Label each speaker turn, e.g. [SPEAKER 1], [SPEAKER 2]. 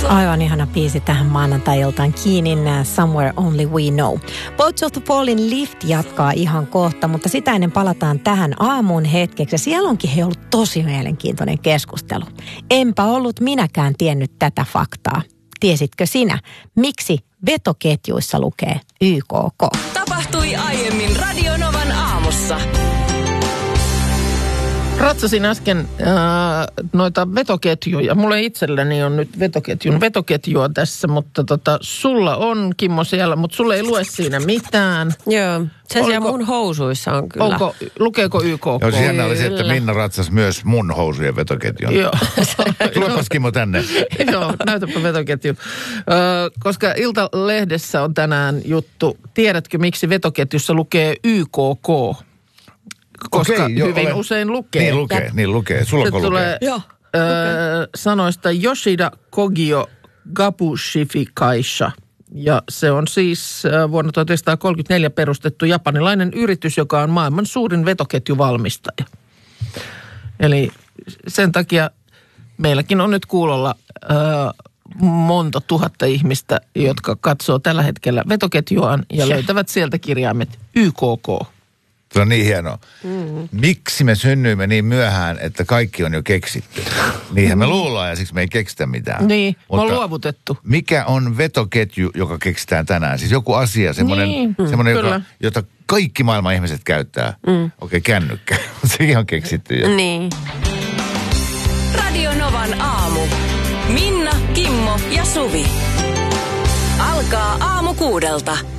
[SPEAKER 1] Aivan ihana biisi tähän maanantai-iltaan, Keenin Somewhere Only We Know. Boats of the Fallen Lift jatkaa ihan kohta, mutta sitä ennen palataan tähän aamun hetkeksi. Siellä onkin ollut tosi mielenkiintoinen keskustelu. Enpä ollut minäkään tiennyt tätä faktaa. Tiesitkö sinä, miksi vetoketjuissa lukee YKK?
[SPEAKER 2] Tapahtui aiemmin Radio Novan aamussa.
[SPEAKER 3] Ratsasin äsken noita vetoketjuja. Mulla itselläni on nyt vetoketjua tässä, mutta sulla on, Kimmo, siellä, mutta sulla ei lue siinä mitään.
[SPEAKER 4] Joo, se siellä mun housuissa on kyllä.
[SPEAKER 3] Lukeeko YKK?
[SPEAKER 5] Joo, siinä oli se, että Minna ratsasi myös mun housujen vetoketjun.
[SPEAKER 3] Joo.
[SPEAKER 5] Tulepas, Kimmo, tänne.
[SPEAKER 3] Joo, näytäpä vetoketju. Koska Ilta-lehdessä on tänään juttu, tiedätkö miksi vetoketjussa lukee YKK? Koska hyvin usein lukee.
[SPEAKER 5] Niin lukee. Sulla
[SPEAKER 3] tulee sanoista Yoshida Kogyo Gabushifikaisha. Ja se on siis vuonna 1934 perustettu japanilainen yritys, joka on maailman suurin vetoketjuvalmistaja. Eli sen takia meilläkin on nyt kuulolla monta tuhatta ihmistä, jotka katsoo tällä hetkellä vetoketjuaan ja löytävät sieltä kirjaimet YKK.
[SPEAKER 5] Se on niin hienoa. Miksi me synnyimme niin myöhään, että kaikki on jo keksitty? Niinhän me luullaan ja siksi me ei keksitä mitään.
[SPEAKER 3] Niin, me on luovutettu.
[SPEAKER 5] Mikä on vetoketju, joka keksitään tänään? Siis joku asia, semmoinen jota kaikki maailman ihmiset käyttää. Okei, kännykkä. Sekin on keksitty jo.
[SPEAKER 4] Niin.
[SPEAKER 2] Radio Novan aamu. Minna, Kimmo ja Suvi. Alkaa aamu 6.